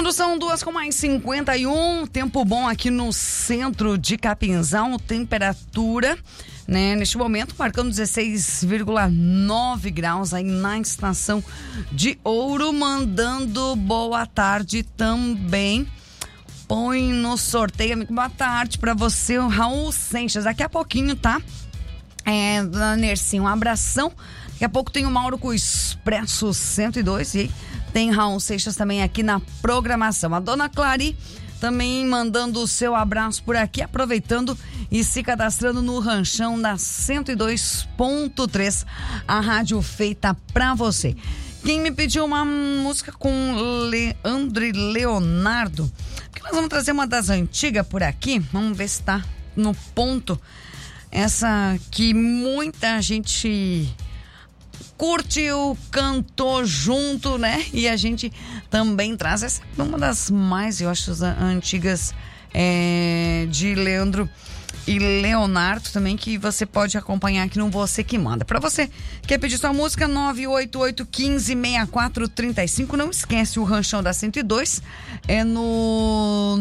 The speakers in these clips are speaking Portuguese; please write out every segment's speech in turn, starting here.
Quando são 2:51, tempo bom aqui no centro de Capinzal, temperatura, né, neste momento marcando 16,9 graus aí na estação de Ouro, mandando boa tarde também. Põe no sorteio, amigo, boa tarde pra você, o Raul Seixas, daqui a pouquinho, tá? Dona Nercinha, um abração. Daqui a pouco tem o Mauro com o Expresso 102 e tem Raul Seixas também aqui na programação. A dona Clary também mandando o seu abraço por aqui, aproveitando e se cadastrando no ranchão da 102.3, a rádio feita pra você. Quem me pediu uma música com Leandro e Leonardo, porque nós vamos trazer uma das antigas por aqui, vamos ver se tá no ponto. Essa que muita gente curtiu, cantou junto, né? E a gente também traz essa uma das mais, eu acho, antigas de Leandro e Leonardo também, que você pode acompanhar aqui no Você Que Manda. Pra você que quer pedir sua música, 988-15-6435. Não esquece, o ranchão da 102 é no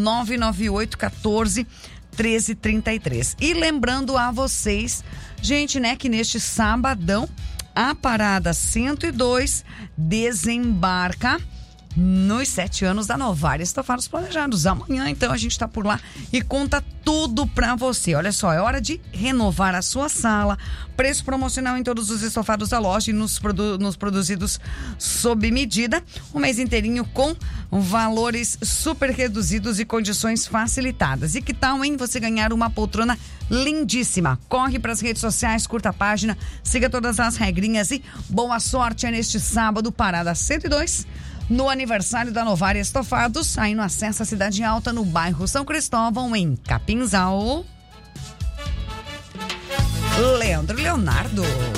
998-14-1333. E lembrando a vocês, gente, né, que neste sabadão a Parada 102 desembarca nos 7 anos da Novares Estofados Planejados. Amanhã, então, a gente está por lá e conta tudo pra você. Olha só, é hora de renovar a sua sala. Preço promocional em todos os estofados da loja e nos produzidos sob medida. Um mês inteirinho com valores super reduzidos e condições facilitadas. E que tal, hein? Você ganhar uma poltrona lindíssima. Corre para as redes sociais, curta a página, siga todas as regrinhas e boa sorte neste sábado, Parada 102. No aniversário da Novares Estofados, aí no Acesso à Cidade Alta, no bairro São Cristóvão, em Capinzal. Leandro e Leonardo.